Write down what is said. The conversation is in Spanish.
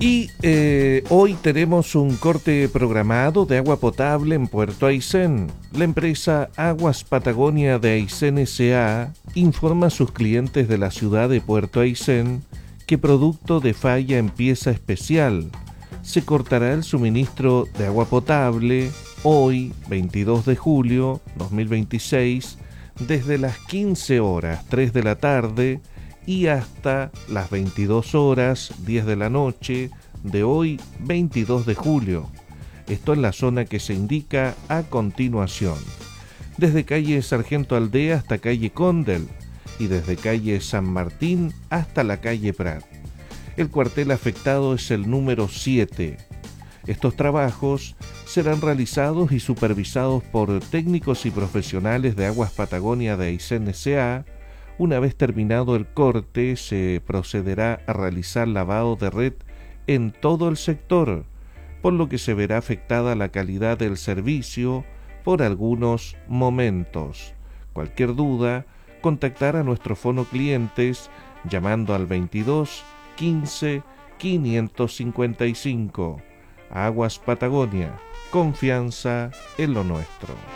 Y hoy tenemos un corte programado de agua potable en Puerto Aysén. La empresa Aguas Patagonia de Aysén S.A. informa a sus clientes de la ciudad de Puerto Aysén que producto de falla en pieza especial se cortará el suministro de agua potable hoy, 22 de julio 2026, desde las 15 horas 3 de la tarde y hasta las 22 horas 10 de la noche de hoy 22 de julio. Esto en la zona que se indica a continuación. Desde calle Sargento Aldea hasta calle Condel y desde calle San Martín hasta la calle Prat. El cuartel afectado es el número 7. Estos trabajos serán realizados y supervisados por técnicos y profesionales de Aguas Patagonia de Aysén S.A. Una vez terminado el corte, se procederá a realizar lavado de red en todo el sector, por lo que se verá afectada la calidad del servicio por algunos momentos. Cualquier duda, contactar a nuestro fono clientes llamando al 22 15 555. Aguas Patagonia, confianza en lo nuestro.